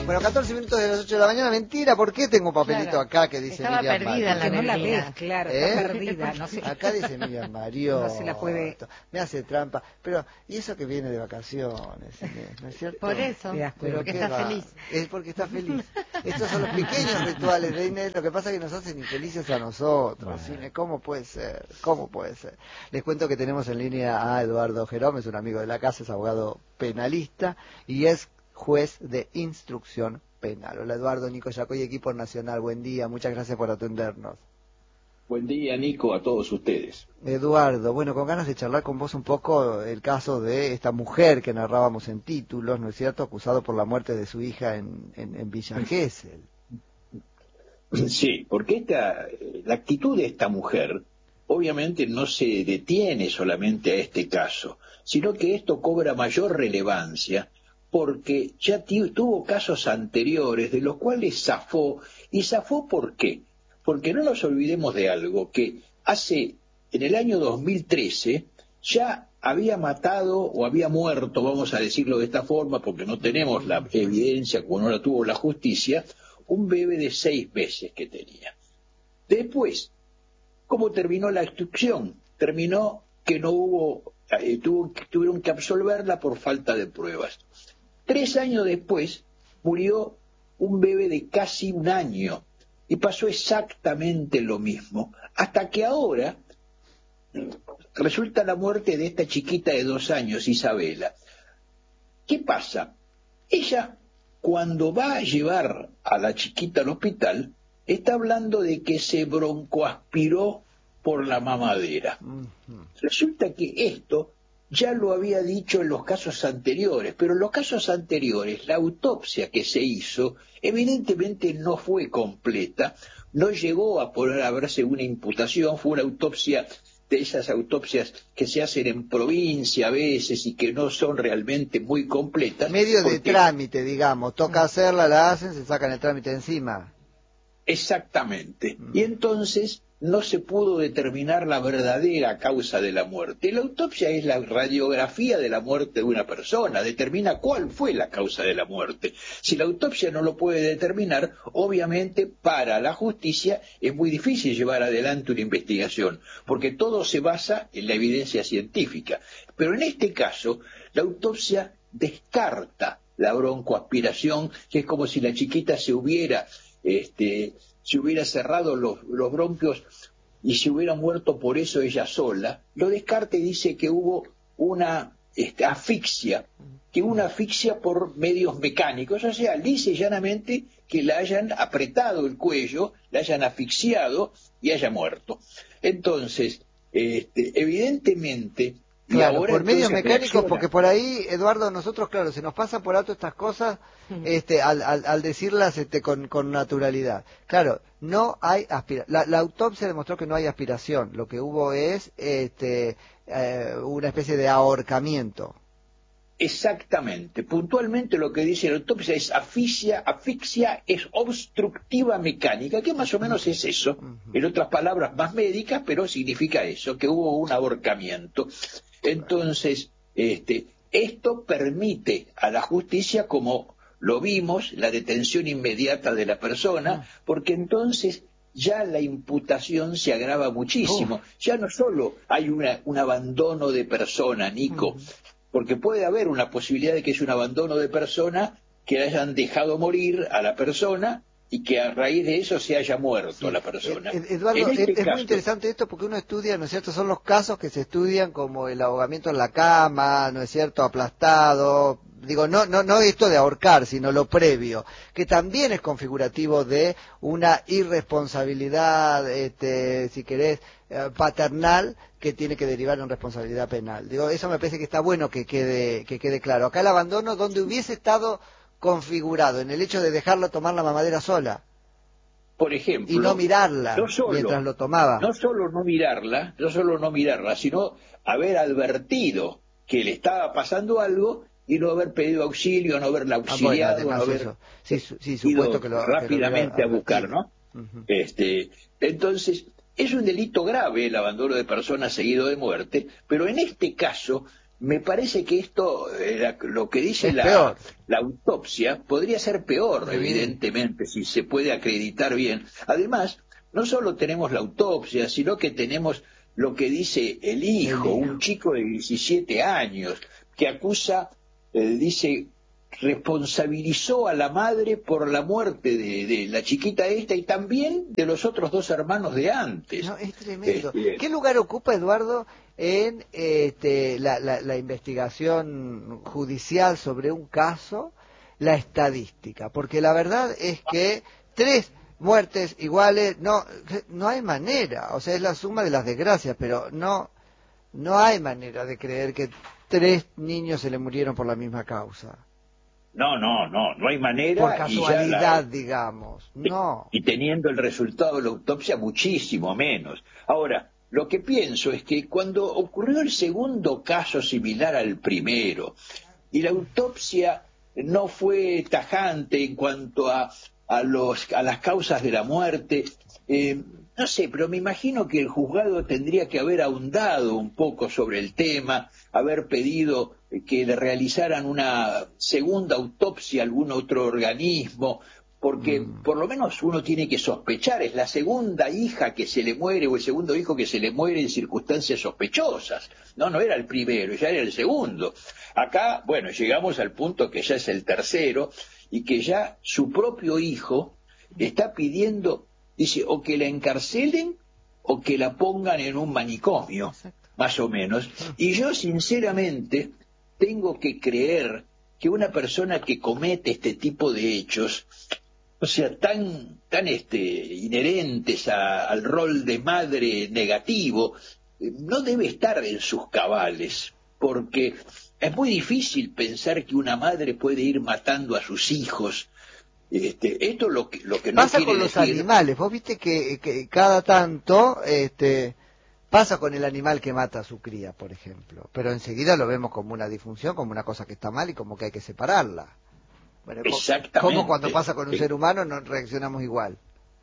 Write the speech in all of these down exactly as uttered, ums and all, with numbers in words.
Bueno, catorce minutos de las ocho de la mañana, mentira, ¿por qué tengo un papelito Claro, acá que dice estaba Miriam perdida Mario? en la No la neblina. ves, claro, ¿Eh? está perdida. No sé. Acá dice Miriam Mario. No se la puede. Me hace trampa. Pero, ¿y eso que viene de vacaciones, Inés? ¿No es cierto? Por eso, Te das cuenta. porque qué está va. feliz. Es porque está feliz. Estos son los pequeños rituales de Inés, lo que pasa es que nos hacen infelices a nosotros. Inés, ¿cómo puede ser? ¿Cómo puede ser? Les cuento que tenemos en línea a Eduardo Jerome, es un amigo de la casa, es abogado penalista y es juez de instrucción penal. Hola Eduardo, Nico Yacoy, equipo nacional, buen día, muchas gracias por atendernos. Buen día, Nico, a todos ustedes. Eduardo, bueno, con ganas de charlar con vos un poco el caso de esta mujer que narrábamos en títulos, ¿no es cierto?, acusado por la muerte de su hija en, en, en Villa Gesell. Sí, porque esta, la actitud de esta mujer obviamente no se detiene solamente a este caso, sino que esto cobra mayor relevancia porque ya tuvo casos anteriores de los cuales zafó. ¿Y zafó por qué? Porque no nos olvidemos de algo, que hace, en el año dos mil trece, ya había matado o había muerto, vamos a decirlo de esta forma, porque no tenemos la evidencia, como no la tuvo la justicia, un bebé de seis meses que tenía. Después, ¿cómo terminó la instrucción? Terminó que no hubo, eh, tuvo, tuvieron que absolverla por falta de pruebas. Tres años después murió un bebé de casi un año y pasó exactamente lo mismo, hasta que ahora resulta la muerte de esta chiquita de dos años, Isabela. ¿Qué pasa? Ella, cuando va a llevar a la chiquita al hospital, está hablando de que se broncoaspiró por la mamadera. Uh-huh. Resulta que esto ya lo había dicho en los casos anteriores, pero en los casos anteriores la autopsia que se hizo evidentemente no fue completa, no llegó a poder haberse una imputación, fue una autopsia de esas autopsias que se hacen en provincia a veces y que no son realmente muy completas. Medio porque... de trámite, digamos, toca hacerla, la hacen, se sacan el trámite encima. Exactamente. Mm. Y entonces no se pudo determinar la verdadera causa de la muerte. La autopsia es la radiografía de la muerte de una persona, determina cuál fue la causa de la muerte. Si la autopsia no lo puede determinar, obviamente para la justicia es muy difícil llevar adelante una investigación, porque todo se basa en la evidencia científica. Pero en este caso, la autopsia descarta la broncoaspiración, que es como si la chiquita se hubiera... Este, si hubiera cerrado los, los bronquios y se hubiera muerto por eso ella sola. Lo descarte dice que hubo una este, asfixia, que una asfixia por medios mecánicos, o sea, dice llanamente que la hayan apretado el cuello, la hayan asfixiado y haya muerto. Entonces, este, evidentemente... Claro, ahora por medios mecánicos, reacciona. porque por ahí, Eduardo, nosotros, claro, se nos pasa por alto estas cosas este, al, al, al decirlas este, con, con naturalidad. Claro, no hay aspiración. La, la autopsia demostró que no hay aspiración. Lo que hubo es este, eh, una especie de ahorcamiento. Exactamente. Puntualmente lo que dice la autopsia es asfixia, asfixia es obstructiva mecánica, que más o menos es eso. En otras palabras más médicas, pero significa eso, que hubo un ahorcamiento. Entonces, este, esto permite a la justicia, como lo vimos, la detención inmediata de la persona, porque entonces ya la imputación se agrava muchísimo. Oh. Ya no solo hay una, un abandono de persona, Nico, uh-huh. porque puede haber una posibilidad de que es un abandono de persona, que hayan dejado morir a la persona y que a raíz de eso se haya muerto sí. la persona. Ed Eduardo, este es, es caso, muy interesante esto porque uno estudia, ¿no es cierto? Son los casos que se estudian como el ahogamiento en la cama, ¿no es cierto? Aplastado, digo, no, no, no esto de ahorcar, sino lo previo, que también es configurativo de una irresponsabilidad, este, si querés, eh, paternal, que tiene que derivar en responsabilidad penal. Digo, eso me parece que está bueno que quede, que quede claro. Acá el abandono donde hubiese estado configurado en el hecho de dejarlo tomar la mamadera sola. Por ejemplo, y no mirarla no solo, mientras lo tomaba. No solo no mirarla, no solo no mirarla, sino haber advertido que le estaba pasando algo y no haber pedido auxilio, no haberla auxiliado, ah, bueno, no haber eso. Sí, su, sí, supuesto que lo, rápidamente que lo a buscar, ¿no? Uh-huh. Este, entonces, es un delito grave el abandono de personas seguido de muerte, pero en este caso me parece que esto, eh, lo que dice la, la autopsia, podría ser peor, sí. Evidentemente, si se puede acreditar bien. Además, no solo tenemos la autopsia, sino que tenemos lo que dice el hijo, el hijo. Un chico de diecisiete años, que acusa, eh, dice, responsabilizó a la madre por la muerte de, de la chiquita esta y también de los otros dos hermanos de antes. No, es tremendo. Este... ¿Qué lugar ocupa, Eduardo, en este, la, la, la investigación judicial sobre un caso, la estadística? Porque la verdad es que tres muertes iguales, no, no hay manera, o sea, es la suma de las desgracias, pero no, no hay manera de creer que tres niños se le murieron por la misma causa. No, no, no, no hay manera. Por casualidad, y ya la... digamos, no. Y teniendo el resultado de la autopsia, muchísimo menos. Ahora, lo que pienso es que cuando ocurrió el segundo caso similar al primero, y la autopsia no fue tajante en cuanto a, a, los, a las causas de la muerte, eh, no sé, pero me imagino que el juzgado tendría que haber ahondado un poco sobre el tema, haber pedido que le realizaran una segunda autopsia a algún otro organismo, porque mm. por lo menos uno tiene que sospechar, es la segunda hija que se le muere o el segundo hijo que se le muere en circunstancias sospechosas. No, no era el primero, ya era el segundo. Acá, bueno, llegamos al punto que ya es el tercero y que ya su propio hijo está pidiendo, dice, o que la encarcelen o que la pongan en un manicomio, exacto, más o menos. Y yo sinceramente tengo que creer que una persona que comete este tipo de hechos, o sea, tan, tan este, inherentes a, al rol de madre negativo, no debe estar en sus cabales, porque es muy difícil pensar que una madre puede ir matando a sus hijos. Este, esto lo que, lo que no pasa quiere con los decir... animales. Vos viste que, que cada tanto este, pasa con el animal que mata a su cría, por ejemplo, pero enseguida lo vemos como una disfunción, como una cosa que está mal y como que hay que separarla. Bueno, exactamente. Como cuando pasa con un ser humano no reaccionamos igual.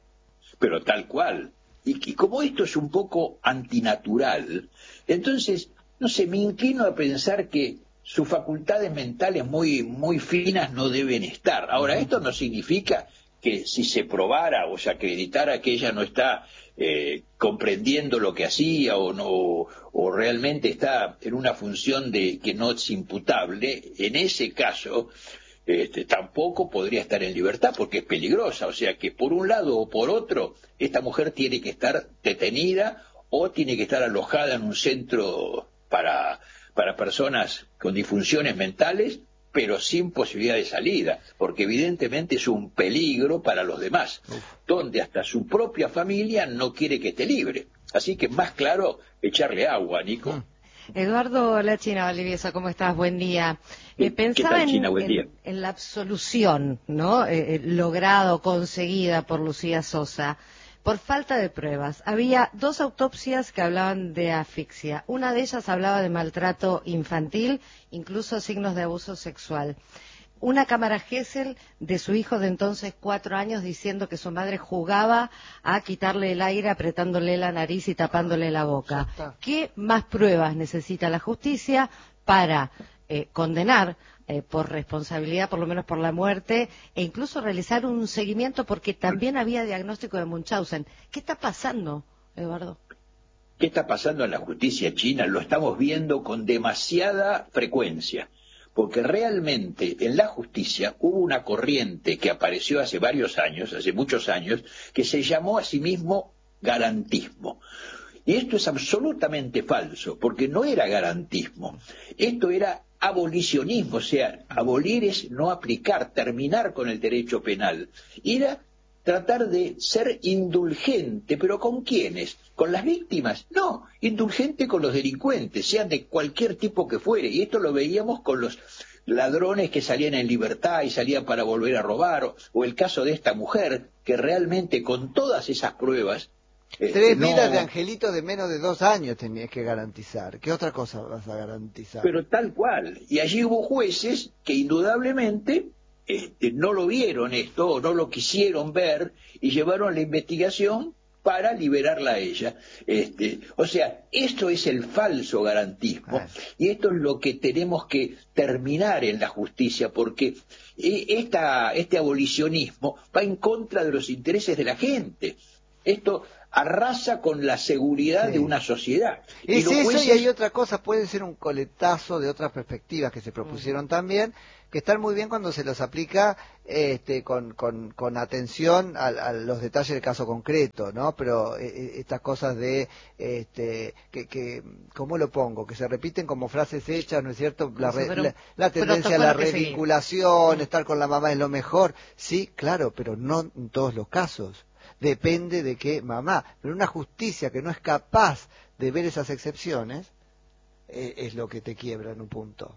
Pero tal cual. Y, y como esto es un poco antinatural, entonces, no sé, me inclino a pensar que sus facultades mentales muy, muy finas no deben estar. Ahora, uh-huh. Esto no significa que si se probara o se acreditara que ella no está eh, comprendiendo lo que hacía o no o realmente está en una función de que no es imputable, en ese caso este, tampoco podría estar en libertad porque es peligrosa. O sea que por un lado o por otro, esta mujer tiene que estar detenida o tiene que estar alojada en un centro para... para personas con disfunciones mentales, pero sin posibilidad de salida, porque evidentemente es un peligro para los demás, Uf. donde hasta su propia familia no quiere que esté libre. Así que más claro, echarle agua, Nico. Mm. Eduardo La China Valdivieso, ¿cómo estás? Buen día. Eh, pensaba ¿Qué tal, China? Buen en, día. En, en la absolución, ¿no? Eh, eh, logrado, conseguida por Lucía Sosa. Por falta de pruebas. Había dos autopsias que hablaban de asfixia. Una de ellas hablaba de maltrato infantil, incluso signos de abuso sexual. Una cámara Gesell de su hijo de entonces cuatro años diciendo que su madre jugaba a quitarle el aire apretándole la nariz y tapándole la boca. ¿Qué más pruebas necesita la justicia para eh, condenar Eh, por responsabilidad, por lo menos por la muerte, e incluso realizar un seguimiento porque también había diagnóstico de Munchausen? ¿Qué está pasando, Eduardo? ¿Qué está pasando en la justicia china? Lo estamos viendo con demasiada frecuencia, porque realmente en la justicia hubo una corriente que apareció hace varios años, hace muchos años, que se llamó a sí mismo garantismo. Y esto es absolutamente falso, porque no era garantismo, esto era abolicionismo, o sea, abolir es no aplicar, terminar con el derecho penal. Era tratar de ser indulgente, ¿pero con quiénes? ¿Con las víctimas? No, indulgente con los delincuentes, sean de cualquier tipo que fuere, y esto lo veíamos con los ladrones que salían en libertad y salían para volver a robar, o, o el caso de esta mujer, que realmente con todas esas pruebas, Eh, Tres no... vidas de angelitos de menos de dos años tenías que garantizar. ¿Qué otra cosa vas a garantizar? Pero tal cual. Y allí hubo jueces que indudablemente este, no lo vieron esto, no lo quisieron ver y llevaron la investigación para liberarla a ella. Este, o sea, esto es el falso garantismo, y esto es lo que tenemos que terminar en la justicia, porque esta, este abolicionismo va en contra de los intereses de la gente. Esto arrasa con la seguridad sí. de una sociedad. Es y eso jueces... y hay otra cosa, puede ser un coletazo de otras perspectivas que se propusieron uh-huh. también, que están muy bien cuando se los aplica este, con, con, con atención a, a los detalles del caso concreto, ¿no? Pero eh, estas cosas de, este, que, que, ¿cómo lo pongo? Que se repiten como frases hechas, ¿no es cierto? La, re, la, la tendencia a la revinculación, estar con la mamá es lo mejor. Sí, claro, pero no en todos los casos. Depende de qué mamá. Pero una justicia que no es capaz de ver esas excepciones eh, es lo que te quiebra en un punto.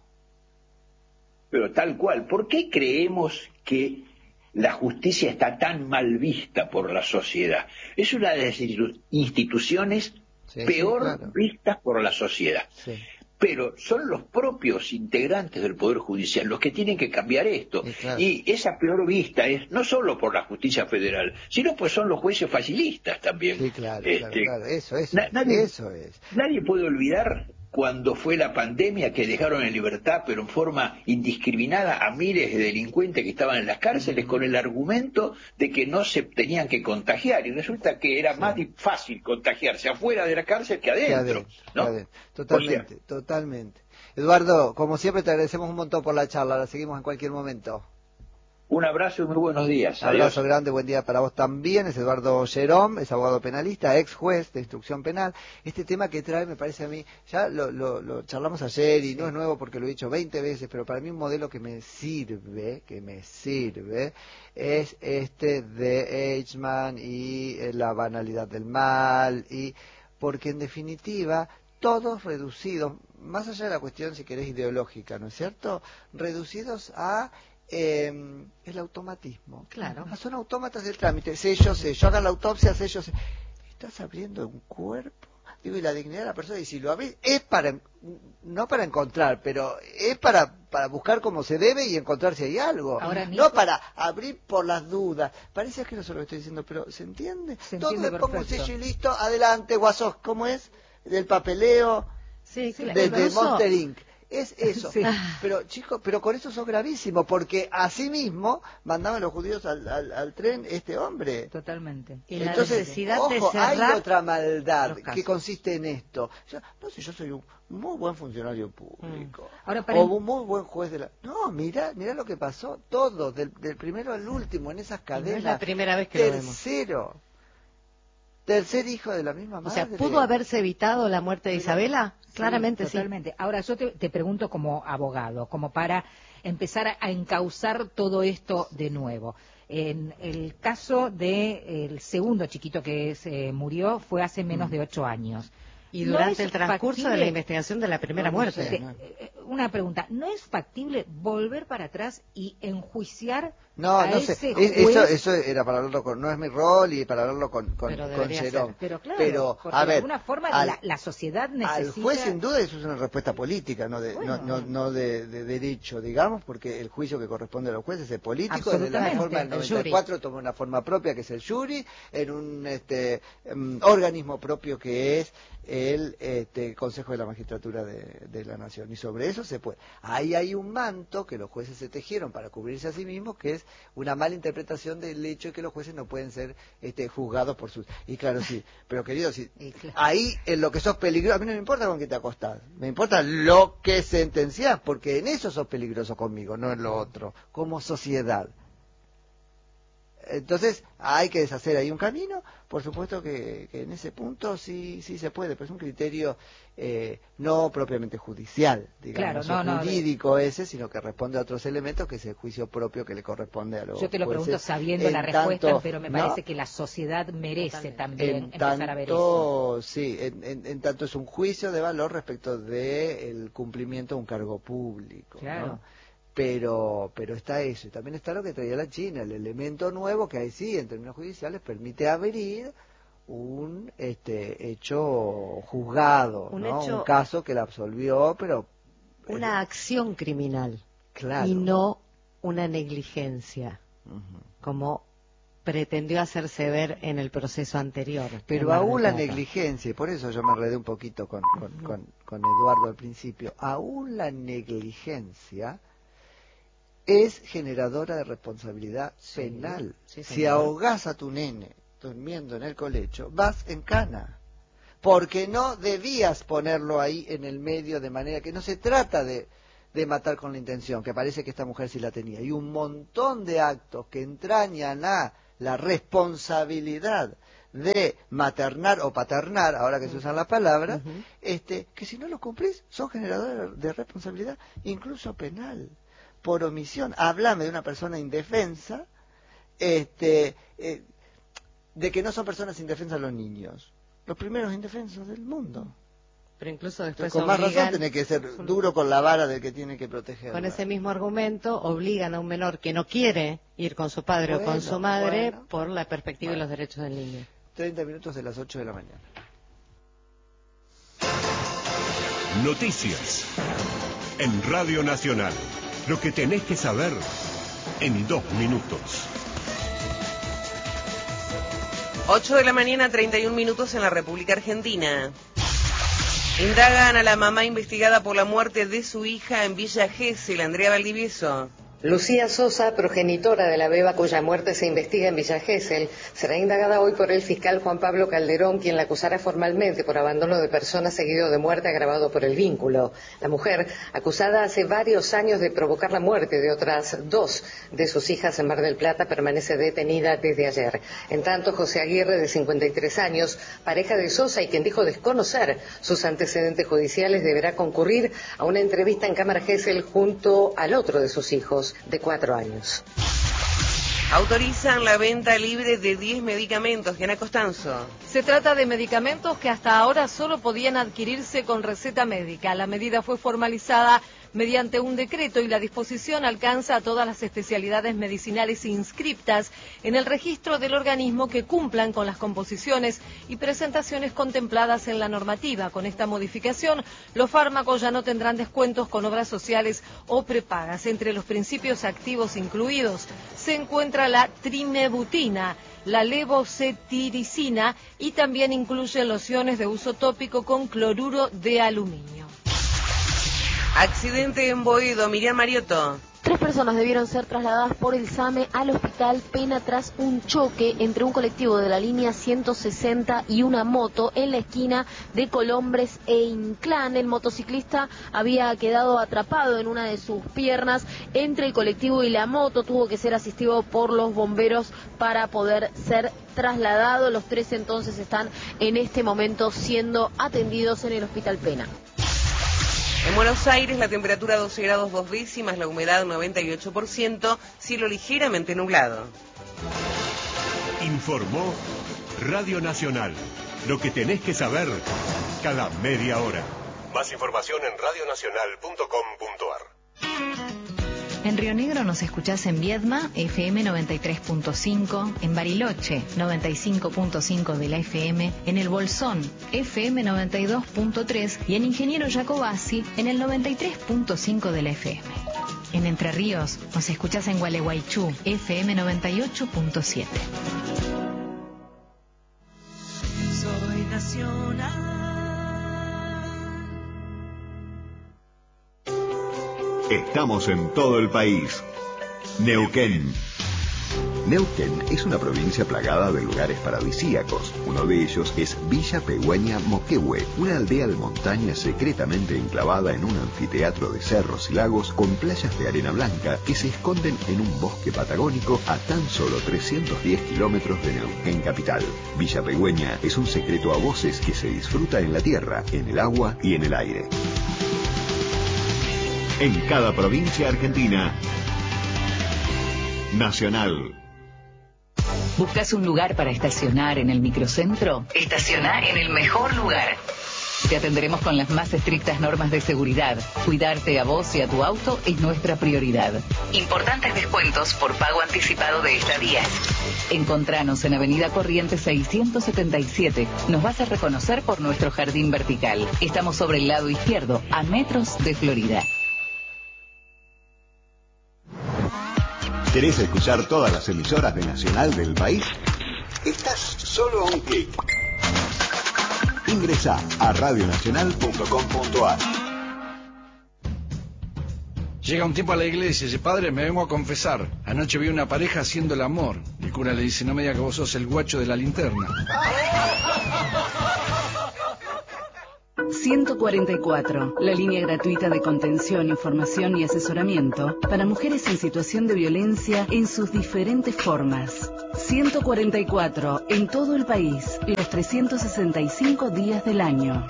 Pero tal cual, ¿por qué creemos que la justicia está tan mal vista por la sociedad? Es una de las instituciones sí, peor sí, claro. vistas por la sociedad. Sí. Pero son los propios integrantes del Poder Judicial los que tienen que cambiar esto. Sí, claro. Y esa peor vista es no solo por la justicia federal, sino pues son los jueces facilistas también. Sí, claro, este, claro, claro. Eso, eso, na- nadie, eso es. Nadie puede olvidar cuando fue la pandemia que dejaron en libertad, pero en forma indiscriminada, a miles de delincuentes que estaban en las cárceles, uh-huh. con el argumento de que no se tenían que contagiar, y resulta que era sí. más fácil contagiarse afuera de la cárcel que adentro. Que adentro, ¿no? que adentro. Totalmente, o sea, totalmente. Eduardo, como siempre te agradecemos un montón por la charla, la seguimos en cualquier momento. Un abrazo y muy buenos días. Un abrazo grande, buen día para vos también. Es Eduardo Gerón, es abogado penalista, ex juez de instrucción penal. Este tema que trae me parece a mí, ya lo, lo, lo charlamos ayer y no es nuevo porque lo he dicho veinte veces, pero para mí un modelo que me sirve, que me sirve, es este de Eichmann y la banalidad del mal, y porque en definitiva todos reducidos, más allá de la cuestión si querés ideológica, ¿no es cierto?, reducidos a Eh, el automatismo. Claro. Son autómatas del trámite. Sello, sello. Hagan la autopsia, sello, sello. Estás abriendo un cuerpo. Digo, y la dignidad de la persona, y si lo abrís, es para, no para encontrar, pero es para, para buscar como se debe y encontrar si hay algo. Ahora, no Nico, para abrir por las dudas. Parece que no se lo estoy diciendo, pero ¿se entiende? Se Todo entiende le pongo un perfecto. sello y listo, adelante, guasos. ¿Cómo es? Del papeleo, sí, sí, de, de Monster incorporated. Es eso, sí. pero chicos, pero con eso sos gravísimo, porque así mismo mandaban los judíos al, al, al tren este hombre. Totalmente. Y la Entonces, necesidad ojo, de cerrar hay otra maldad que consiste en esto. Yo, no sé, yo soy un muy buen funcionario público, mm. Ahora, para o un muy buen juez de la... No, mira, mira lo que pasó, todo, del, del primero al último, en esas cadenas. No es la primera vez que Tercero. Lo vemos. Tercer hijo de la misma madre. O sea, ¿pudo haberse evitado la muerte de Isabela? Sí, claramente sí. Totalmente. Ahora, yo te, te pregunto como abogado, como para empezar a, a encauzar todo esto de nuevo. En el caso del segundo chiquito que se murió fue hace menos mm. de ocho años. Y durante ¿No el transcurso factible? de la investigación de la primera no, muerte. De, no. Una pregunta, ¿no es factible volver para atrás y enjuiciar no, a no ese sé. juez? Eso, eso era para hablarlo con, no es mi rol y para hablarlo con, con, con Gerón. Pero claro, pero, a de ver, alguna forma al, la, la sociedad necesita... Al juez sin duda eso es una respuesta política, no de, bueno. no, no, no de, de derecho, digamos, porque el juicio que corresponde a los jueces es político, de la reforma del noventa y cuatro toma una forma propia que es el jury, en un este um, organismo propio que es el este, Consejo de la Magistratura de, de la Nación, y sobre eso se puede. Ahí hay un manto que los jueces se tejieron para cubrirse a sí mismos, que es una mala interpretación del hecho de que los jueces no pueden ser este, juzgados por sus... Y claro, sí, pero querido, sí, claro. Ahí en lo que sos peligroso, a mí no me importa con qué te acostás, me importa lo que sentenciás, porque en eso sos peligroso conmigo, no en lo otro, como sociedad. Entonces hay que deshacer ahí un camino, por supuesto que, que en ese punto sí sí se puede, pero es un criterio eh, no propiamente judicial, digamos, claro, no, jurídico no, de... ese, sino que responde a otros elementos, que es el juicio propio que le corresponde a los Yo te lo jueces. pregunto sabiendo en la respuesta, tanto, pero me ¿no? parece que la sociedad merece también en empezar tanto, a ver eso. Sí, en, en, en tanto es un juicio de valor respecto del cumplimiento de un cargo público, claro. ¿no? Pero pero está eso, y también está lo que traía la China, el elemento nuevo que ahí sí, en términos judiciales, permite abrir un este hecho juzgado, un, ¿no? hecho, un caso que la absolvió, pero... Una eh, acción criminal, claro. Y no una negligencia, uh-huh. como pretendió hacerse ver en el proceso anterior. Pero aún la negligencia, y por eso yo me enredé un poquito con, con, con, con Eduardo al principio, aún la negligencia es generadora de responsabilidad sí, penal. Sí, si ahogás a tu nene durmiendo en el colecho, vas en cana. Porque no debías ponerlo ahí en el medio, de manera que no se trata de, de matar con la intención, que parece que esta mujer sí la tenía. Y un montón de actos que entrañan a la responsabilidad de maternar o paternar, ahora que se usan las palabras, uh-huh. este, que si no lo cumplís, son generadores de responsabilidad, incluso penal, por omisión. Háblame de una persona indefensa, este, eh, de que no son personas indefensas los niños. Los primeros indefensos del mundo. Pero incluso después con obligan, más razón tiene que ser duro con la vara del que tiene que proteger. Con ese mismo argumento obligan a un menor que no quiere ir con su padre bueno, o con su madre bueno. por la perspectiva bueno. y los derechos del niño. treinta minutos de las ocho de la mañana. Noticias en Radio Nacional. Lo que tenés que saber en dos minutos. ocho de la mañana, treinta y un minutos en la República Argentina. Indagan a la mamá investigada por la muerte de su hija en Villa Gesell, Andrea Valdivieso. Lucía Sosa, progenitora de la beba cuya muerte se investiga en Villa Gesell, será indagada hoy por el fiscal Juan Pablo Calderón, quien la acusará formalmente por abandono de persona seguido de muerte agravado por el vínculo. La mujer, acusada hace varios años de provocar la muerte de otras dos de sus hijas en Mar del Plata, permanece detenida desde ayer. En tanto, José Aguirre, de cincuenta y tres años, pareja de Sosa y quien dijo desconocer sus antecedentes judiciales, deberá concurrir a una entrevista en Cámara Gesell junto al otro de sus hijos, de cuatro años. Autorizan la venta libre de diez medicamentos. Diana Costanzo. Se trata de medicamentos que hasta ahora solo podían adquirirse con receta médica. La medida fue formalizada mediante un decreto y la disposición alcanza a todas las especialidades medicinales inscriptas en el registro del organismo que cumplan con las composiciones y presentaciones contempladas en la normativa. Con esta modificación, los fármacos ya no tendrán descuentos con obras sociales o prepagas. Entre los principios activos incluidos se encuentra la trimebutina, la levocetiricina y también incluye lociones de uso tópico con cloruro de aluminio. Accidente en Boedo, Miriam Mariotto. Tres personas debieron ser trasladadas por el SAME al hospital Pena tras un choque entre un colectivo de la línea ciento sesenta y una moto en la esquina de Colombres e Inclán. El motociclista había quedado atrapado en una de sus piernas entre el colectivo y la moto. Tuvo que ser asistido por los bomberos para poder ser trasladado. Los tres entonces están en este momento siendo atendidos en el hospital Pena. En Buenos Aires la temperatura doce grados dos décimas, la humedad noventa y ocho por ciento, cielo ligeramente nublado. Informó Radio Nacional. Lo que tenés que saber cada media hora. Más información en radio nacional punto com punto ar. En Río Negro nos escuchás en Viedma, F M noventa y tres punto cinco, en Bariloche, noventa y cinco punto cinco de la F M, en El Bolsón, F M noventa y dos punto tres y en Ingeniero Jacobasi, en el noventa y tres punto cinco de la F M. En Entre Ríos nos escuchás en Gualeguaychú, F M noventa y ocho punto siete. Soy nacional. Estamos en todo el país. Neuquén. Neuquén es una provincia plagada de lugares paradisíacos. Uno de ellos es Villa Pegüeña Moquehue, una aldea de montaña secretamente enclavada en un anfiteatro de cerros y lagos con playas de arena blanca que se esconden en un bosque patagónico a tan solo trescientos diez kilómetros de Neuquén capital. Villa Pegüeña es un secreto a voces que se disfruta en la tierra, en el agua y en el aire. En cada provincia argentina. Nacional. ¿Buscas un lugar para estacionar en el microcentro? Estaciona en el mejor lugar. Te atenderemos con las más estrictas normas de seguridad. Cuidarte a vos y a tu auto es nuestra prioridad. Importantes descuentos por pago anticipado de estadías. Encontranos en Avenida Corrientes seiscientos setenta y siete. Nos vas a reconocer por nuestro jardín vertical. Estamos sobre el lado izquierdo, a metros de Florida. ¿Querés escuchar todas las emisoras de Nacional del país? Estás solo a un clic. Ingresá a radio nacional punto com punto a r. Llega un tipo a la iglesia y dice: padre, me vengo a confesar. Anoche vi una pareja haciendo el amor. El cura le dice: no me diga que vos sos el guacho de la linterna. ciento cuarenta y cuatro, la línea gratuita de contención, información y asesoramiento para mujeres en situación de violencia en sus diferentes formas. ciento cuarenta y cuatro, en todo el país, los trescientos sesenta y cinco días del año.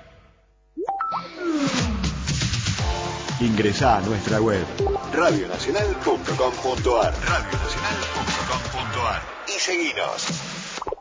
Ingresá a nuestra web radio nacional punto com punto a r radio nacional punto com punto a r y seguinos.